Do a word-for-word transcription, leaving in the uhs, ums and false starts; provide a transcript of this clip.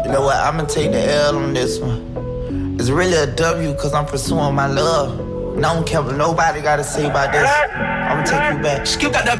You know what, I'ma take the L on this one. It's really a W cause I'm pursuing my love. And I don't care what nobody gotta say about this. I'ma take you back. Skip got that